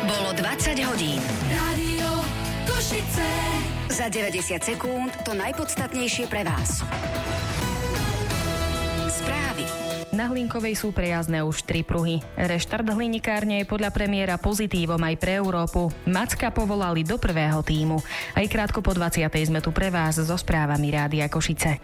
Bolo 20 hodín. Rádio Košice. Za 90 sekúnd to najpodstatnejšie pre vás. Správy. Na Hlinkovej sú prejazdné už 3 pruhy. Reštart hlinikárne je podľa premiéra pozitívom aj pre Európu. Macka povolali do prvého tímu. Aj krátko po 20. sme tu pre vás so správami Rádia Košice.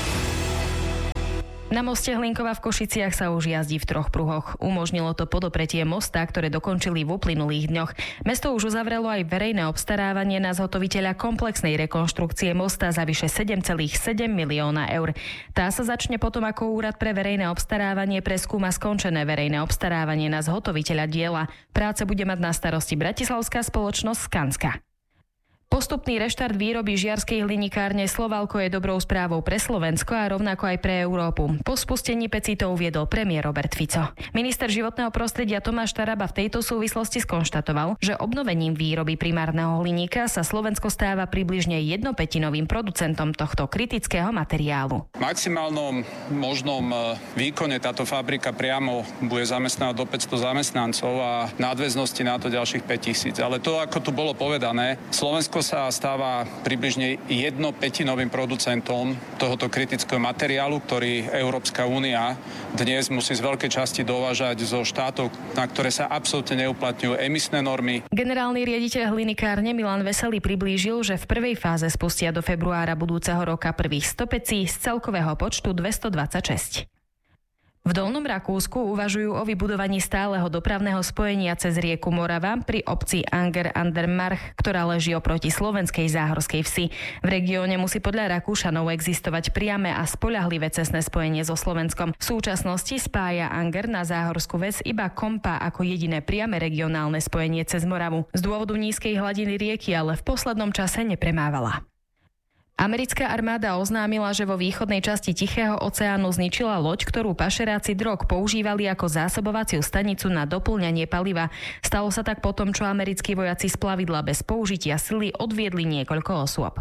Na moste Hlinkova v Košiciach sa už jazdí v 3 pruhoch. Umožnilo to podopretie mosta, ktoré dokončili v uplynulých dňoch. Mesto už uzavrelo aj verejné obstarávanie na zhotoviteľa komplexnej rekonštrukcie mosta za vyše 7,7 milióna eur. Tá sa začne potom, ako Úrad pre verejné obstarávanie preskúma skončené verejné obstarávanie na zhotoviteľa diela. Práce bude mať na starosti bratislavská spoločnosť Skanska. Postupný reštart výroby žiarskej hlinikárne Slovalko je dobrou správou pre Slovensko a rovnako aj pre Európu. Po spustení pecí to uviedol premiér Robert Fico. Minister životného prostredia Tomáš Taraba v tejto súvislosti skonštatoval, že obnovením výroby primárneho hliníka sa Slovensko stáva približne 1/5 producentom tohto kritického materiálu. V maximálnom možnom výkone táto fabrika priamo bude zamestnávať do 500 zamestnancov a nadväznosti na to ďalších 5 000. Ale to, ako tu bolo povedané, Slovensko sa stáva približne 1/5 producentom tohoto kritického materiálu, ktorý Európska únia dnes musí z veľkej časti dovážať zo štátov, na ktoré sa absolútne neuplatňujú emisné normy. Generálny riaditeľ hlinikárne Milan Veselý priblížil, že v prvej fáze spustia do februára budúceho roka prvých 100 pecí z celkového počtu 226. V Dolnom Rakúsku uvažujú o vybudovaní stáleho dopravného spojenia cez rieku Morava pri obci Anger an der March, ktorá leží oproti slovenskej Záhorskej vsi. V regióne musí podľa Rakúšanov existovať priame a spoľahlivé cestné spojenie so Slovenskom. V súčasnosti spája Anger na Záhorskú ves iba Kompa ako jediné priame regionálne spojenie cez Moravu. Z dôvodu nízkej hladiny rieky ale v poslednom čase nepremávala. Americká armáda oznámila, že vo východnej časti Tichého oceánu zničila loď, ktorú pašeráci drog používali ako zásobovaciu stanicu na doplňanie paliva. Stalo sa tak potom, čo americkí vojaci z plavidla bez použitia sily odviedli niekoľko osôb.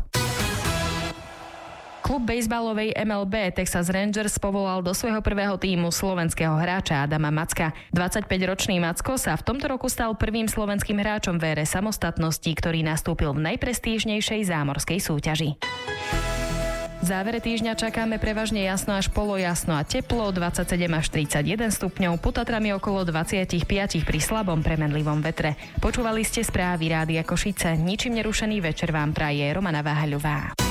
Klub bejsbalovej MLB Texas Rangers povolal do svojho prvého tímu slovenského hráča Adama Macka. 25-ročný Macko sa v tomto roku stal prvým slovenským hráčom v ére samostatnosti, ktorý nastúpil v najprestížnejšej zámorskej súťaži. V závere týždňa čakáme prevažne jasno až polojasno a teplo 27 až 31 stupňov, pod Tatrami okolo 25 pri slabom premenlivom vetre. Počúvali ste správy Rádia Košice. Ničím nerušený večer vám praje Romana Váhaľová.